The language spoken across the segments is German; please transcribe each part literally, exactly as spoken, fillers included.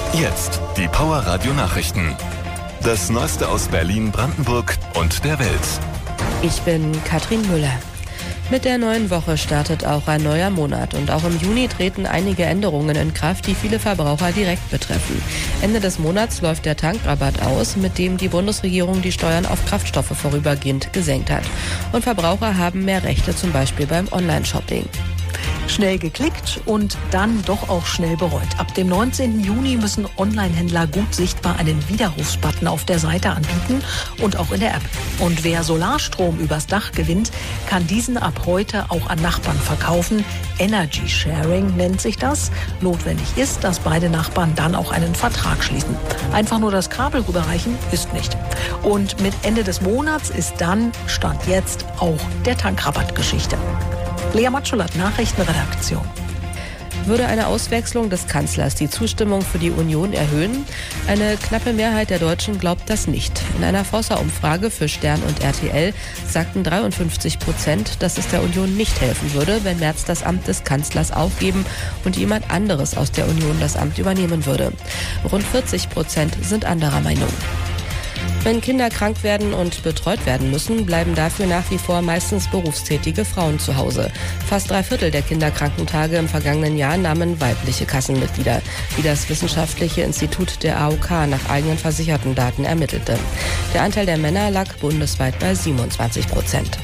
Jetzt die Power Radio Nachrichten. Das Neueste aus Berlin, Brandenburg und der Welt. Ich bin Katrin Müller. Mit der neuen Woche startet auch ein neuer Monat und auch im Juni treten einige Änderungen in Kraft, die viele Verbraucher direkt betreffen. Ende des Monats läuft der Tankrabatt aus, mit dem die Bundesregierung die Steuern auf Kraftstoffe vorübergehend gesenkt hat. Und Verbraucher haben mehr Rechte, zum Beispiel beim Online-Shopping. Schnell geklickt und dann doch auch schnell bereut. Ab dem neunzehnten Juni müssen Online-Händler gut sichtbar einen Widerrufsbutton auf der Seite anbieten und auch in der App. Und wer Solarstrom übers Dach gewinnt, kann diesen ab heute auch an Nachbarn verkaufen. Energy Sharing nennt sich das. Notwendig ist, dass beide Nachbarn dann auch einen Vertrag schließen. Einfach nur das Kabel rüberreichen ist nicht. Und mit Ende des Monats ist dann, Stand jetzt, auch der Tankrabatt-Geschichte. Lea Matschulat, Nachrichtenredaktion. Würde eine Auswechslung des Kanzlers die Zustimmung für die Union erhöhen? Eine knappe Mehrheit der Deutschen glaubt das nicht. In einer Forsa-Umfrage für Stern und R T L sagten dreiundfünfzig Prozent, dass es der Union nicht helfen würde, wenn Merz das Amt des Kanzlers aufgeben und jemand anderes aus der Union das Amt übernehmen würde. Rund vierzig Prozent sind anderer Meinung. Wenn Kinder krank werden und betreut werden müssen, bleiben dafür nach wie vor meistens berufstätige Frauen zu Hause. Fast drei Viertel der Kinderkrankentage im vergangenen Jahr nahmen weibliche Kassenmitglieder, wie das Wissenschaftliche Institut der A O K nach eigenen versicherten Daten ermittelte. Der Anteil der Männer lag bundesweit bei siebenundzwanzig Prozent.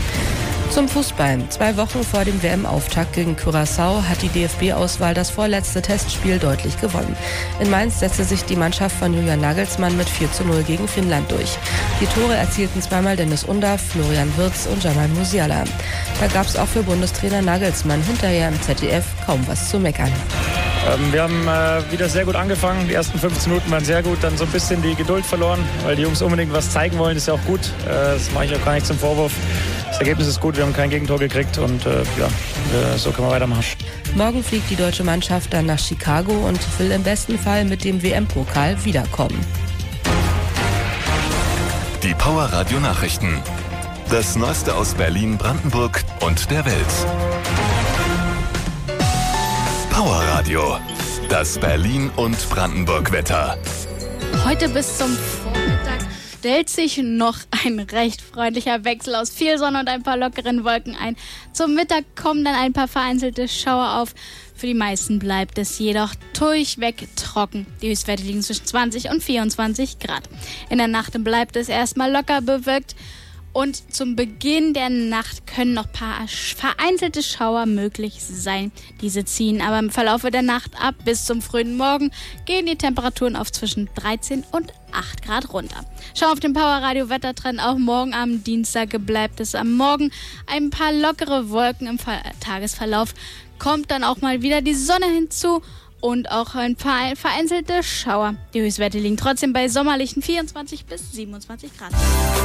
Zum Fußball. Zwei Wochen vor dem W M-Auftakt gegen Curaçao hat die D F B-Auswahl das vorletzte Testspiel deutlich gewonnen. In Mainz setzte sich die Mannschaft von Julian Nagelsmann mit vier zu null gegen Finnland durch. Die Tore erzielten zweimal Dennis Undaff, Florian Wirtz und Jamal Musiala. Da gab es auch für Bundestrainer Nagelsmann hinterher im Z D F kaum was zu meckern. Ähm, wir haben äh, wieder sehr gut angefangen. Die ersten fünfzehn Minuten waren sehr gut. Dann so ein bisschen die Geduld verloren, weil die Jungs unbedingt was zeigen wollen. Das ist ja auch gut. Äh, das mache ich auch gar nicht zum Vorwurf. Das Ergebnis ist gut. Wir haben kein Gegentor gekriegt und äh, ja, äh, so können wir weitermachen. Morgen fliegt die deutsche Mannschaft dann nach Chicago und will im besten Fall mit dem W M-Pokal wiederkommen. Die Power Radio Nachrichten. Das Neueste aus Berlin, Brandenburg und der Welt. Power Radio. Das Berlin- und Brandenburg-Wetter. Heute bis zum Vormittag stellt sich noch ein recht freundlicher Wechsel aus viel Sonne und ein paar lockeren Wolken ein. Zum Mittag kommen dann ein paar vereinzelte Schauer auf. Für die meisten bleibt es jedoch durchweg trocken. Die Höchstwerte liegen zwischen zwanzig und vierundzwanzig Grad. In der Nacht bleibt es erstmal locker bewölkt. Und zum Beginn der Nacht können noch ein paar vereinzelte Schauer möglich sein. Diese ziehen aber im Verlauf der Nacht ab. Bis zum frühen Morgen gehen die Temperaturen auf zwischen dreizehn und acht Grad runter. Schau auf den Power Radio Wettertrend. Auch morgen am Dienstag bleibt es am Morgen ein paar lockere Wolken im Tagesverlauf. Kommt dann auch mal wieder die Sonne hinzu. Und auch ein paar vereinzelte Schauer. Die Höchstwerte liegen trotzdem bei sommerlichen vierundzwanzig bis siebenundzwanzig Grad.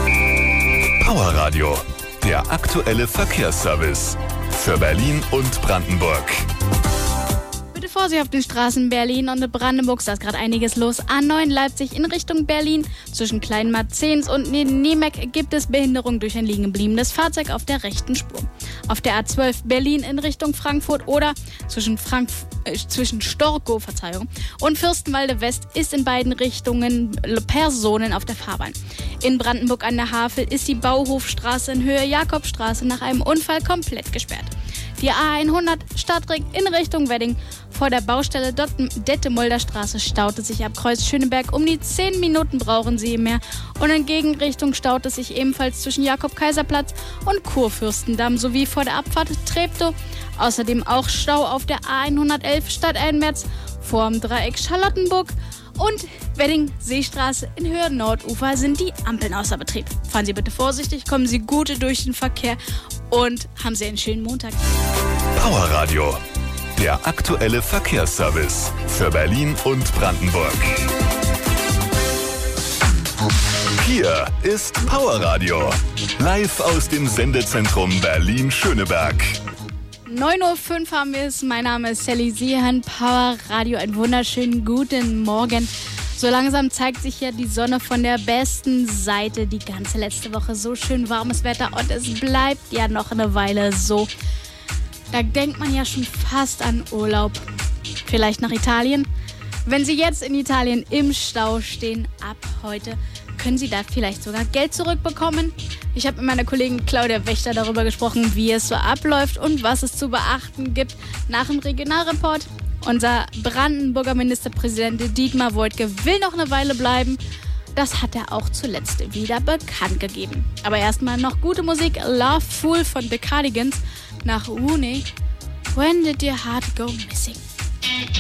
Power Radio, der aktuelle Verkehrsservice für Berlin und Brandenburg. Bitte Vorsicht auf den Straßen Berlin und Brandenburg, da ist gerade einiges los. A neun Leipzig in Richtung Berlin. Zwischen Kleinmarzens und Niemek gibt es Behinderung durch ein liegengebliebenes Fahrzeug auf der rechten Spur. Auf der A zwölf Berlin in Richtung Frankfurt oder zwischen, Frank äh, zwischen Storkow Verzeihung, und Fürstenwalde West ist in beiden Richtungen Personen auf der Fahrbahn. In Brandenburg an der Havel ist die Bauhofstraße in Höhe Jakobstraße nach einem Unfall komplett gesperrt. Die A hundert Stadtring in Richtung Wedding vor der Baustelle Dettemolder Straße staute sich ab Kreuz Schöneberg. Um die zehn Minuten brauchen sie mehr. Und in Gegenrichtung staut es sich ebenfalls zwischen Jakob-Kaiser-Platz und Kurfürstendamm sowie vor der Abfahrt Treptow. Außerdem auch Stau auf der A hundertelf Stadteinwärts vorm Dreieck Charlottenburg. Und Wedding-Seestraße in Höhe Nordufer sind die Ampeln außer Betrieb. Fahren Sie bitte vorsichtig, kommen Sie gut durch den Verkehr und haben Sie einen schönen Montag. Power Radio, der aktuelle Verkehrsservice für Berlin und Brandenburg. Hier ist Power Radio, live aus dem Sendezentrum Berlin-Schöneberg. neun Uhr fünf haben wir es. Mein Name ist Sally Siehan, Power Radio. Einen wunderschönen guten Morgen. So langsam zeigt sich ja die Sonne von der besten Seite. Die ganze letzte Woche so schön warmes Wetter und es bleibt ja noch eine Weile so. Da denkt man ja schon fast an Urlaub. Vielleicht nach Italien. Wenn Sie jetzt in Italien im Stau stehen, ab heute können Sie da vielleicht sogar Geld zurückbekommen. Ich habe mit meiner Kollegin Claudia Wächter darüber gesprochen, wie es so abläuft und was es zu beachten gibt nach dem Regionalreport. Unser Brandenburger Ministerpräsident Dietmar Woidke will noch eine Weile bleiben. Das hat er auch zuletzt wieder bekannt gegeben. Aber erstmal noch gute Musik. Love Fool von The Cardigans nach Rooney. When did your heart go missing?